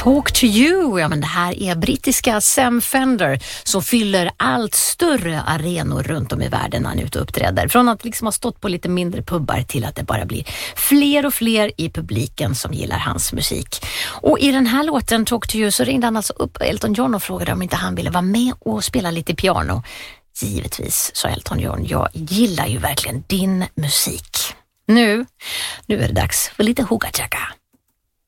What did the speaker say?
Talk to you, ja men det här är brittiska Sam Fender som fyller allt större arenor runt om i världen när han är ute och uppträder. Från att liksom ha stått på lite mindre pubbar till att det bara blir fler och fler i publiken som gillar hans musik. Och i den här låten Talk to you så ringde han alltså upp Elton John och frågade om inte han ville vara med och spela lite piano. Givetvis, sa Elton John, jag gillar ju verkligen din musik. Nu är det dags för lite hugga chaka.